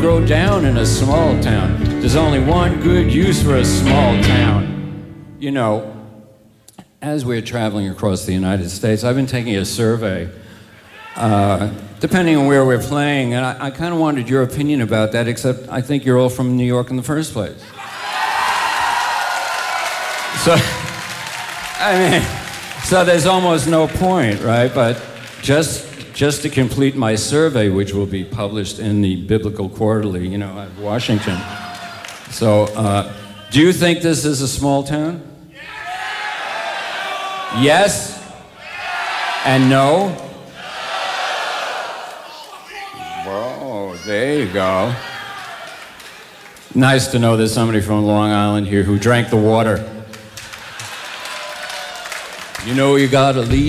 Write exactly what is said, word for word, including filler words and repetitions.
grow down in a small town. There's only one good use for a small town. You know, as we're traveling across the United States, I've been taking a survey, uh, depending on where we're playing, and I, I kind of wanted your opinion about that, except I think you're all from New York in the first place. So, I mean, so there's almost no point, right? But just just to complete my survey, which will be published in the Biblical Quarterly, you know, at Washington. So, uh, do you think this is a small town? Yes? And no? Whoa, there you go. Nice to know there's somebody from Long Island here who drank the water. You know you gotta leave.